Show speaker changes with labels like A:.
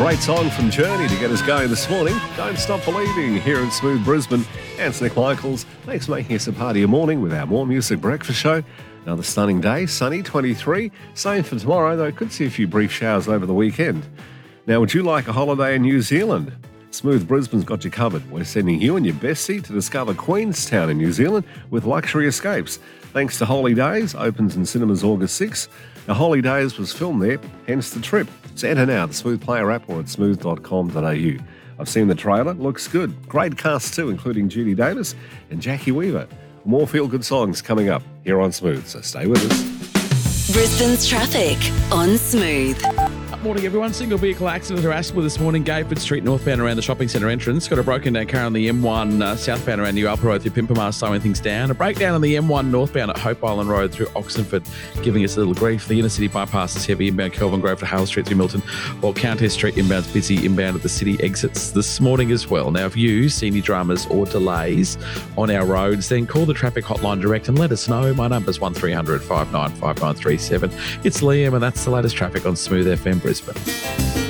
A: Great song from Journey to get us going this morning. Don't Stop Believing here in Smooth Brisbane. And Nick Michaels. Thanks for making us a part of your morning with our More Music breakfast show. Another stunning day, sunny, 23. Same for tomorrow, though could see a few brief showers over the weekend. Now, would you like a holiday in New Zealand? Smooth Brisbane's got you covered. We're sending you and your bestie to discover Queenstown in New Zealand with luxury escapes. Thanks to Holy Days, opens in cinemas August 6. Now, Holy Days was filmed there, hence the trip. So enter now, the Smooth Player app or at smooth.com.au. I've seen the trailer, looks good. Great cast too, including Judy Davis and Jackie Weaver. More feel-good songs coming up here on Smooth, so stay with us.
B: Brisbane's traffic on Smooth.
C: Morning, everyone. Single vehicle accident at Asper this morning. Gayford Street northbound around the shopping centre entrance. Got a broken down car on the M1 southbound around New Alper Road through Pimpamar, slowing things down. A breakdown on the M1 northbound at Hope Island Road through Oxenford, giving us a little grief. The inner city bypass is heavy inbound Kelvin Grove to Hale Street through Milton, while Countess Street inbound's busy inbound at the city exits this morning as well. Now, if you see any dramas or delays on our roads, then call the traffic hotline direct and let us know. My number's 1300 595937. It's Liam, and that's the latest traffic on Smooth FM Brisbane.